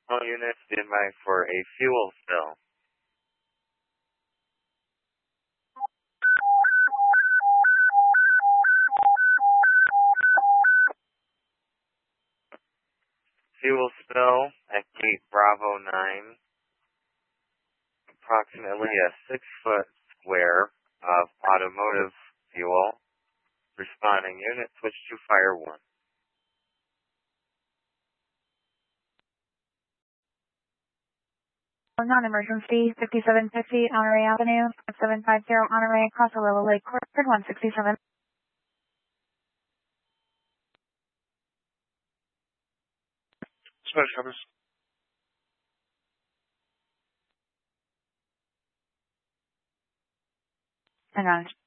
All units stand by for a fuel spill. Fuel spill at gate Bravo 9. Approximately a 6-foot square of automotive fuel. Responding unit, switch to fire 1. Non-emergency, 5750 Honore Avenue, 750 Honore, Crosswell Lake, Cordford 167. Spanish covers. Hang on.